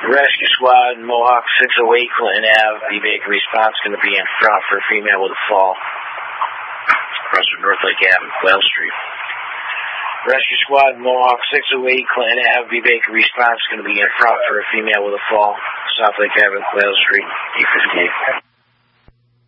Rescue Squad, Mohawk 608, Clinton Ave. B Baker response going to be in front for a female with a fall. Across from North Lake Ave and Quail Street. Rescue Squad, Mohawk 608, Clinton Ave. B Baker response going to be in front for a female with a fall. South Lake Ave and Quail Street, 858.